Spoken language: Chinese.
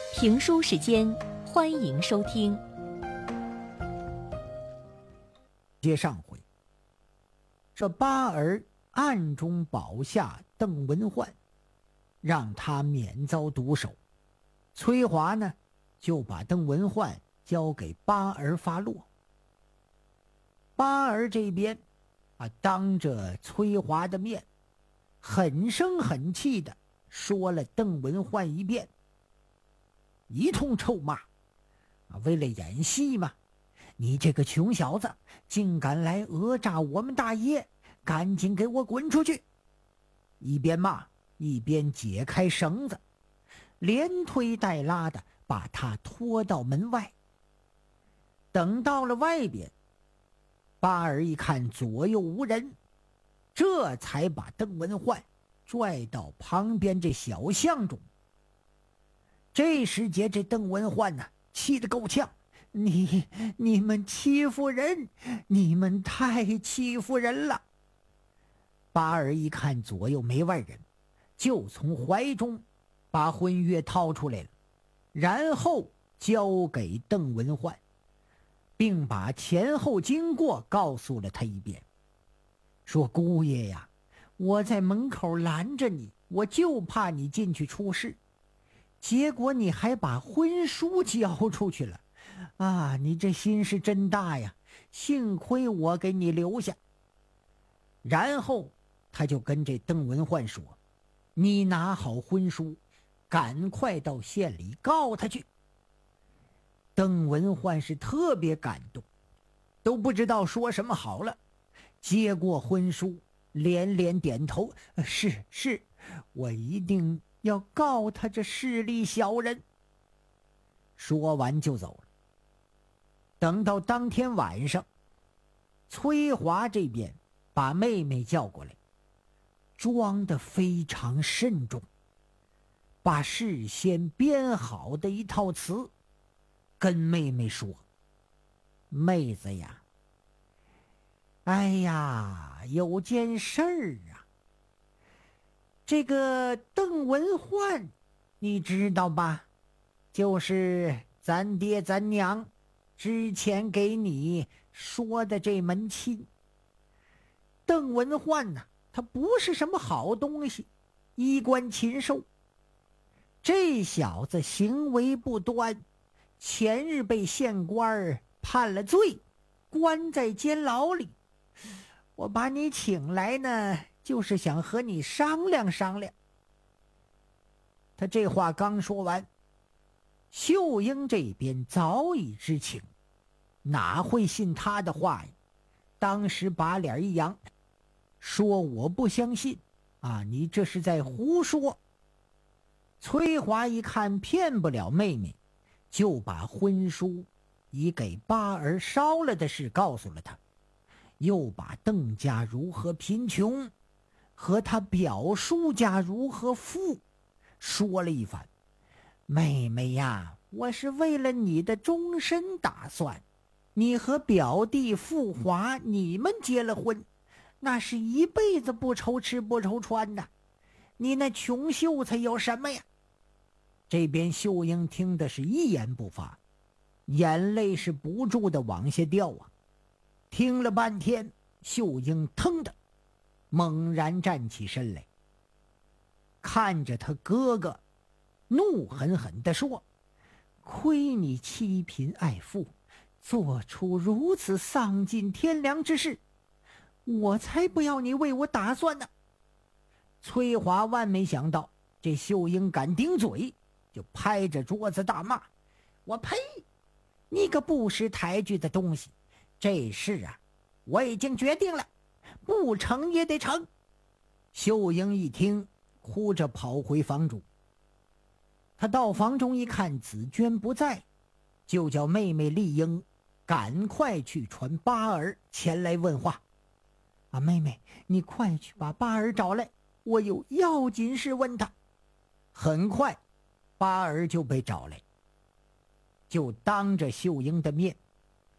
评书时间，欢迎收听。 接上回，这八儿暗中保下邓文焕，让他免遭毒手。崔华呢，就把邓文焕交给八儿发落。八儿这边当着崔华的面，很生很气的说了邓文焕一遍，一通臭骂。为了演戏嘛，你这个穷小子竟敢来讹诈我们大爷，赶紧给我滚出去！一边骂一边解开绳子，连推带拉的把他拖到门外。等到了外边，八儿一看左右无人，这才把邓文焕拽到旁边这小巷中。这时节，这邓文焕呢，气得够呛。你们欺负人，你们太欺负人了。八儿一看左右没外人，就从怀中把婚约掏出来了，然后交给邓文焕，并把前后经过告诉了他一遍，说姑爷呀，我在门口拦着你，我就怕你进去出事，结果你还把婚书交出去了啊！你这心是真大呀，幸亏我给你留下。然后他就跟这邓文焕说，你拿好婚书，赶快到县里告他去。邓文焕是特别感动，都不知道说什么好了，接过婚书，连连点头，是，我一定要告他这势利小人。说完就走了。等到当天晚上，崔华这边把妹妹叫过来，装得非常慎重，把事先编好的一套词跟妹妹说，妹子呀，哎呀，有件事儿啊，这个邓文焕你知道吧，就是咱爹咱娘之前给你说的这门亲。邓文焕呢，他不是什么好东西，衣冠禽兽。这小子行为不端，前日被县官判了罪，关在监牢里。我把你请来呢，就是想和你商量商量。他这话刚说完，秀英这边早已知情，哪会信他的话呀？当时把脸一扬，说我不相信啊，你这是在胡说。崔华一看骗不了妹妹，就把婚书已给八儿烧了的事告诉了他，又把邓家如何贫穷和他表叔家如何富说了一番。妹妹呀，我是为了你的终身打算，你和表弟富华你们结了婚，那是一辈子不愁吃不愁穿的，你那穷秀才有什么呀？这边秀英听的是一言不发，眼泪是不住的往下掉啊。听了半天，秀英腾的猛然站起身来，看着他哥哥，怒狠狠地说，亏你妻贫爱富，做出如此丧尽天良之事，我才不要你为我打算呢。崔华万没想到这秀英敢顶嘴，就拍着桌子大骂，我呸，你个不识抬举的东西，这事啊我已经决定了，不成也得成。秀英一听，哭着跑回房中。他到房中一看紫娟不在，就叫妹妹丽英赶快去传八儿前来问话。妹妹，你快去把八儿找来，我有要紧事问他。很快八儿就被找来，就当着秀英的面